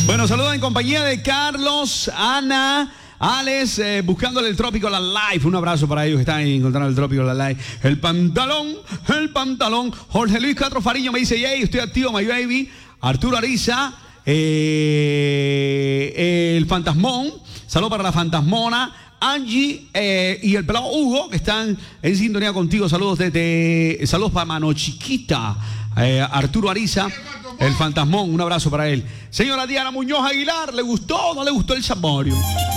Bueno, saludos en compañía de Carlos, Ana, Alex, buscándole el Trópico La Life. Un abrazo para ellos que están ahí encontrando el Trópico La Life. El pantalón. Jorge Luis Castro Fariño me dice, yay, estoy activo, my baby. Arturo Ariza, el Fantasmón. Saludos para la Fantasmona. Angie y el pelado Hugo, que están en sintonía contigo. Saludos saludos para Mano Chiquita. Arturo Ariza, el Fantasmón, un abrazo para él. Señora Diana Muñoz Aguilar, ¿le gustó o no le gustó el Samorio?